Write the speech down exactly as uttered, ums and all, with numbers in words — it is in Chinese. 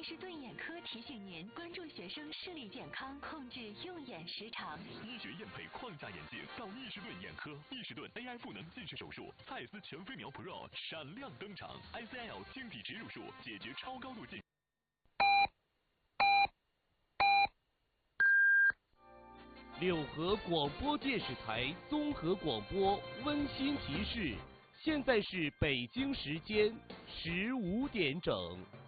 易士顿眼科提醒您关注学生视力健康，控制用眼时长。 医学验配框架眼镜到易士顿眼科，易士顿 A I 赋能近视手术，蔡司全飞秒 Pro 闪亮登场 ，I C L 晶体植入术解决超高度近。 六合广播电视台综合广播温馨提示：现在是北京时间十五点整。